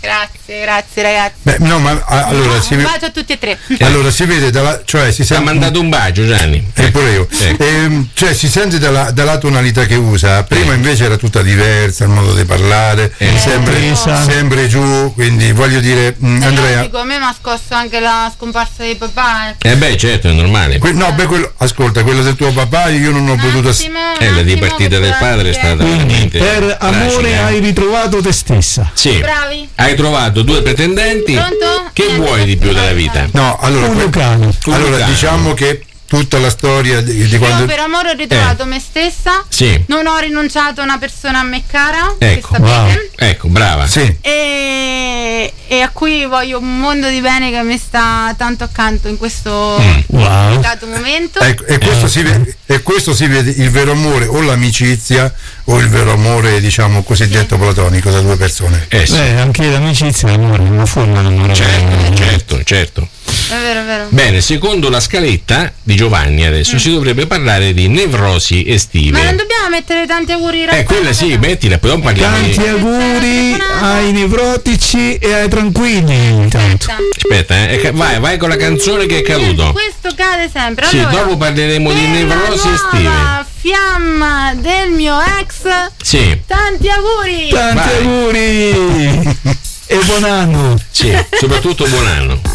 Grazie ragazzi. Beh, no, ma allora un bacio a tutti e tre. Allora si vede cioè si sente. Ha mandato un bacio, Gianni. Pure io. Cioè si sente dalla tonalità che usa. Prima invece era tutta diversa, il modo di parlare, sempre giù. Quindi voglio dire, Andrea. A me mi ha scosso anche la scomparsa di papà. Beh, certo, è normale. Ascolta, quello del tuo papà io non ho potuto. La dipartita del padre è stata veramente. Per amore hai ritrovato te stessa. Sì. Bravi. Hai trovato 2 pretendenti. Pronto? Che vuoi di più dalla vita? No, allora diciamo che tutta la storia di quando. Io per amore ho ritrovato me stessa. Sì. Non ho rinunciato a una persona a me cara. Ecco, che sta bene. Ecco, brava. Sì. E a cui voglio un mondo di bene che mi sta tanto accanto in questo dato momento. Ecco, e questo si vede il vero amore o l'amicizia o il vero amore, diciamo, cosiddetto platonico tra due persone. Sì. Anche l'amicizia è amore, una forma d'amore. Certo. È vero. Bene, secondo la scaletta di Giovanni adesso si dovrebbe parlare di nevrosi estive. Ma non dobbiamo mettere tanti auguri, ragazzi. Quella sì, mettila, poi non parliamo. Tanti auguri ai nevrotici e ai tranquilli. Intanto. Aspetta, vai con la canzone che è caduto. Questo cade sempre. Sì, allora, dopo parleremo di nevrosi estive. La fiamma del mio ex. Sì. Tanti auguri. Tanti auguri. E buon anno. Sì, soprattutto buon anno.